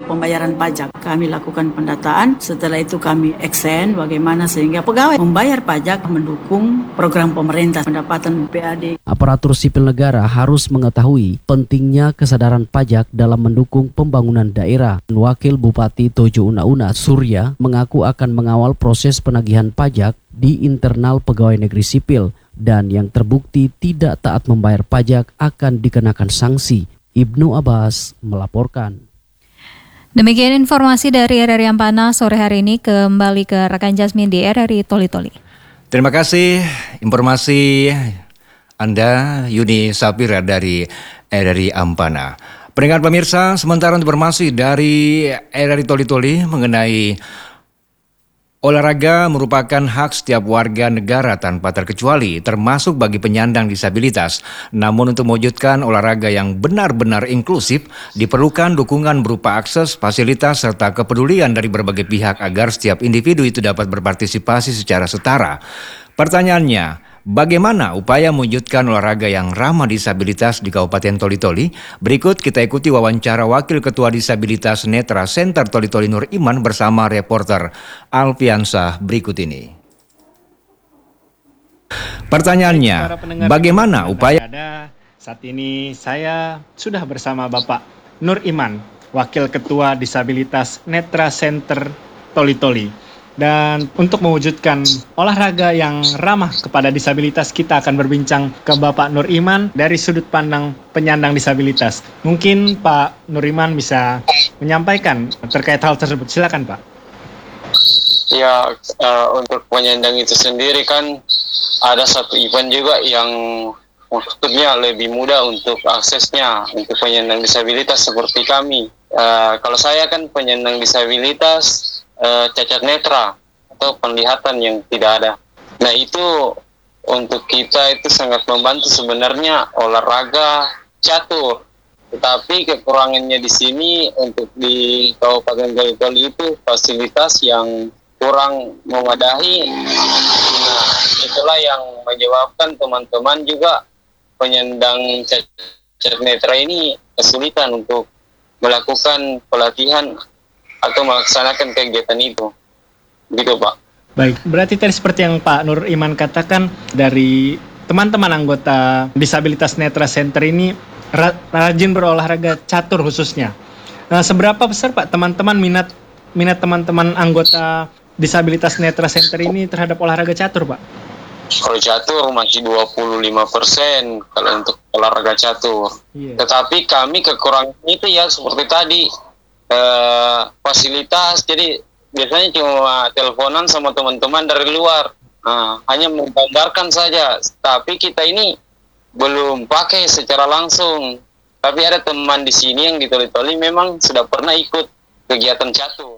pembayaran pajak. Kami lakukan pendataan, setelah itu kami extend bagaimana sehingga pegawai membayar pajak mendukung program pemerintah pendapatan PAD. Aparatur sipil negara harus mengetahui pentingnya kesadaran pajak dalam mendukung pembangunan daerah. Wakil Bupati Tojo Una-Una Surya mengaku akan mengawal proses penagihan pajak di internal pegawai negeri sipil dan yang terbukti tidak taat membayar pajak akan dikenakan sanksi. Ibnu Abbas melaporkan. Demikian informasi dari RRI Ampana sore hari ini. Kembali ke rekan Jasmine di RRI Toli-Toli. Terima kasih informasi Anda Yuni Sapira dari RRI Ampana. Pendengar pemirsa, sementara untuk informasi dari RRI Toli-Toli mengenai olahraga merupakan hak setiap warga negara tanpa terkecuali, termasuk bagi penyandang disabilitas. Namun untuk mewujudkan olahraga yang benar-benar inklusif, diperlukan dukungan berupa akses, fasilitas, serta kepedulian dari berbagai pihak agar setiap individu itu dapat berpartisipasi secara setara. Pertanyaannya, bagaimana upaya mewujudkan olahraga yang ramah disabilitas di Kabupaten Toli-Toli? Berikut kita ikuti wawancara Wakil Ketua Disabilitas Netra Center Toli-Toli Nur Iman bersama reporter Alfiansah berikut ini. Pertanyaannya, bagaimana upaya... Saat ini saya sudah bersama Bapak Nur Iman, Wakil Ketua Disabilitas Netra Center Toli-Toli. Dan untuk mewujudkan olahraga yang ramah kepada disabilitas, kita akan berbincang ke Bapak Nur Iman dari sudut pandang penyandang disabilitas. Mungkin Pak Nur Iman bisa menyampaikan terkait hal tersebut. Silakan Pak. Ya, untuk penyandang itu sendiri kan ada satu event juga yang maksudnya lebih mudah untuk aksesnya untuk penyandang disabilitas seperti kami. Kalau saya kan penyandang disabilitas cacat netra atau penglihatan yang tidak ada. Nah itu untuk kita itu sangat membantu sebenarnya olahraga catur. Tetapi kekurangannya di sini untuk di Kabupaten Toli-Toli itu fasilitas yang kurang memadai. Nah, itulah yang menyebabkan teman-teman juga penyandang cacat netra ini kesulitan untuk melakukan pelatihan atau melaksanakan kegiatan itu, gitu Pak. Baik, berarti tadi seperti yang Pak Nur Iman katakan, dari teman-teman anggota Disabilitas Netra Center ini rajin berolahraga catur khususnya. Nah, seberapa besar Pak teman-teman minat teman-teman anggota Disabilitas Netra Center ini terhadap olahraga catur Pak? Kalau catur masih 25% kalau untuk olahraga catur. Yeah. Tetapi kami kekurangan itu ya seperti tadi. Fasilitas, jadi biasanya cuma teleponan sama teman-teman dari luar, hanya menggambarkan saja, tapi kita ini belum pakai secara langsung. Tapi ada teman di sini yang di Toli-Toli memang sudah pernah ikut kegiatan catur.